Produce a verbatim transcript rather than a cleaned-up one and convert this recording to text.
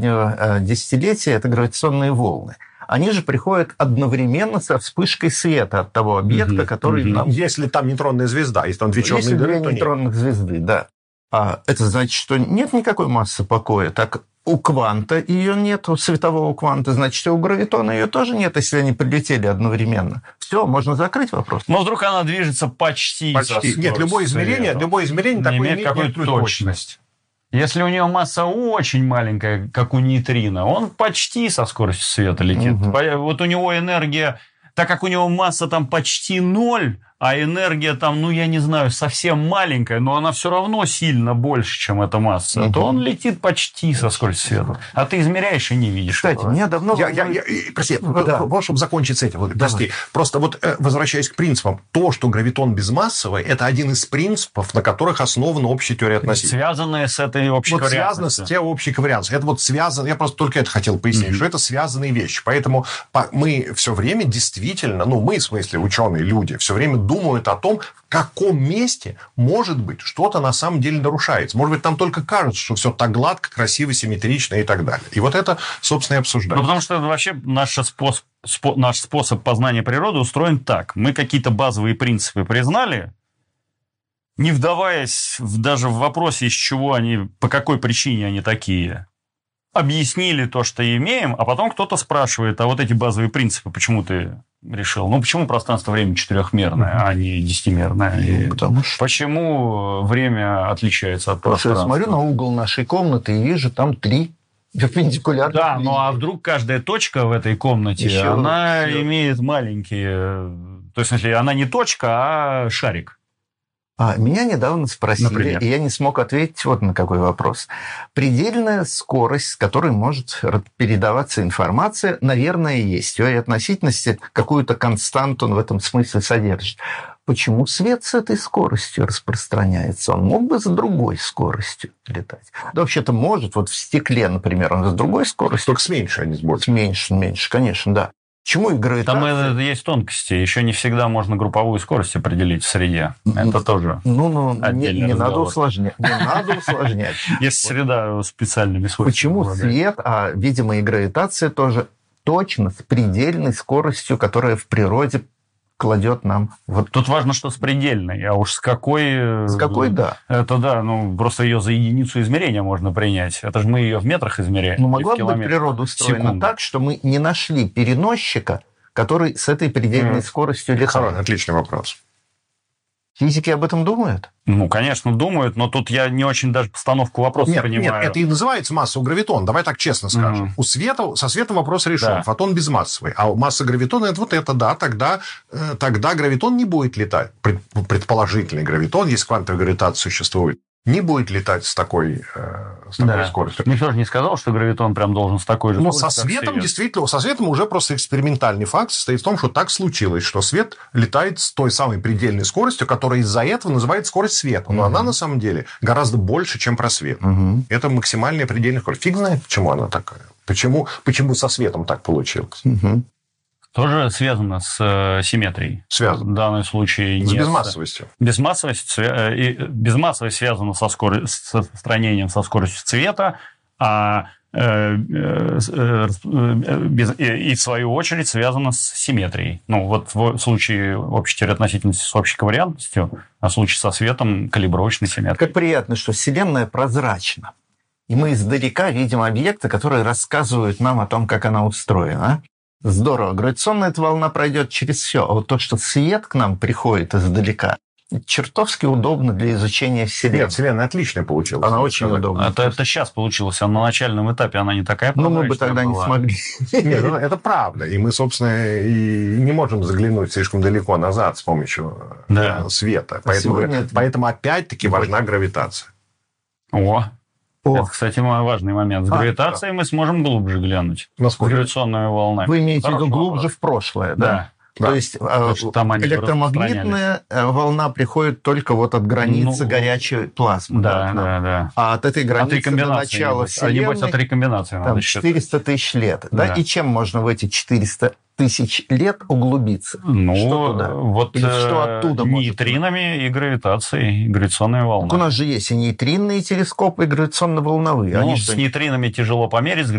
десятилетия – это гравитационные волны. Они же приходят одновременно со вспышкой света от того объекта, угу, который... Угу. Нам... Если там нейтронная звезда, если там две черные если дыры, две то нейтронных нет. звезды, да. А это значит, что нет никакой массы покоя. Так у кванта ее нет, у светового кванта, значит, и у гравитона ее тоже нет, если они прилетели одновременно. Все, можно закрыть вопрос. Но вдруг она движется почти... почти. Нет, любое измерение, любое измерение такое имеет имеет какую-то точность. точность. Если у нее масса очень маленькая, как у нейтрино, он почти со скоростью света летит. Угу. Вот у него энергия, так как у него масса там почти ноль, а энергия там, ну, я не знаю, совсем маленькая, но она все равно сильно больше, чем эта масса, угу. то он летит почти со скоростью света. А ты измеряешь и не видишь. Кстати, меня давно... Я, я, я, прости, да. вот, чтобы закончить с этим, вот, прости, просто вот возвращаясь к принципам, то, что гравитон безмассовый, это один из принципов, на которых основана общая теория относительности. Связанная с этой общей вот ковариантностью. Связано с тем общей ковариантностью. Это вот связано, я просто только это хотел пояснить, mm-hmm. что это связанные вещи. Поэтому мы все время действительно, ну, мы, в смысле, ученые люди, все время думают о том, в каком месте, может быть, что-то на самом деле нарушается. Может быть, там только кажется, что все так гладко, красиво, симметрично и так далее. И вот это, собственно, и обсуждаем. Ну, потому что вообще наш способ, наш способ познания природы устроен так. Мы какие-то базовые принципы признали, не вдаваясь в, даже в вопросе, из чего они, по какой причине они такие. Объяснили то, что имеем, а потом кто-то спрашивает, а вот эти базовые принципы, почему ты решил? Ну, почему пространство-время четырехмерное, mm-hmm. а не десятимерное? Mm-hmm. Потому что... Почему время отличается от Потому пространства? Я смотрю на угол нашей комнаты и вижу там три перпендикулярных Да, линии. ну а вдруг каждая точка в этой комнате, еще, она еще. имеет маленькие... То есть, в смысле, она не точка, а шарик. А, меня недавно спросили, Например? и я не смог ответить вот на какой вопрос. Предельная скорость, с которой может передаваться информация, наверное, есть. И относительности какую-то константу он в этом смысле содержит. Почему свет с этой скоростью распространяется? Он мог бы с другой скоростью летать. Да, вообще-то может. Вот в стекле, например, он с другой скоростью. Только с меньшей, а не с большей. С меньше, меньше, конечно, да. Чему и гравитация? Там есть тонкости. Еще не всегда можно групповую скорость определить в среде. Это тоже Ну, ну не, не надо разговор. усложнять. Не надо усложнять. Есть среда специальными свойствами. Почему свет, а, видимо, и гравитация тоже точно с предельной скоростью, которая в природе кладет нам... Вот. Тут важно, что с предельной, а уж с какой... С какой, да. Это да, ну, просто ее за единицу измерения можно принять. Это же мы ее в метрах измеряем. Ну, могла бы быть природа устроена секунду. так, что мы не нашли переносчика, который с этой предельной mm. скоростью летал. Отличный вопрос. Физики об этом думают? Ну, конечно, думают, но тут я не очень даже постановку вопроса нет, понимаю. Нет, это и называется массовый гравитон. Давай так честно скажем. Mm-hmm. У света, со светом вопрос решен. Да. Фотон безмассовый. А масса гравитона – это вот это, да. Тогда, тогда гравитон не будет летать. Предположительный гравитон, если квантовая гравитация существует, не будет летать с такой, с такой да. скоростью. Никто же не сказал, что гравитон прям должен с такой же Но скоростью. со светом, действительно, со светом уже просто экспериментальный факт состоит в том, что так случилось, что свет летает с той самой предельной скоростью, которая из-за этого называется скорость света. Но угу. она, на самом деле, гораздо больше, чем просвет. Угу. Это максимальная предельная скорость. Фиг знает, почему она такая. Почему, почему со светом так получилось. Угу. Тоже связано с э, симметрией. Связано. В данном случае с нет. безмассовостью. Безмассовость, э, и, безмассовость связана со скор... с распространением со скоростью цвета, а э, э, э, без... и, в свою очередь, связана с симметрией. Ну, вот в случае общей теории относительности с общей ковариантностью, а в случае со светом калибровочной симметрией. Как приятно, что Вселенная прозрачна. И мы издалека видим объекты, которые рассказывают нам о том, как она устроена. Здорово. Гравитационная эта волна пройдет через все. А вот то, что свет к нам приходит издалека, чертовски удобно для изучения Вселенной. Нет, Вселенная отличная получилась. Она очень сказать. удобна. Это, это сейчас получилось, а на начальном этапе она не такая прозрачная. Ну, мы бы тогда была. не смогли. Нет, это правда. И мы, собственно, и не можем заглянуть слишком далеко назад с помощью да. света. Поэтому, поэтому опять-таки важна гравитация. О! О. Это, кстати, важный момент. С а, гравитацией да. мы сможем глубже глянуть. Насколько? С гравитационными волнами. Вы имеете в виду глубже в прошлое, да? Да. Да. То есть Потому что там они электромагнитная волна приходит только вот от границы ну, горячей плазмы. Да, да, да. А от этой границы от до начала Вселенной... А небось от рекомбинации там четыреста тысяч лет. Да? Да? И чем можно в эти четыреста тысяч лет углубиться? Ну, что туда? Вот Или что оттуда нейтринами может? И гравитацией, и гравитационными волнами. Так у нас же есть и нейтринные телескопы, и гравитационно-волновые. Ну, Они с что... нейтринами тяжело померить, с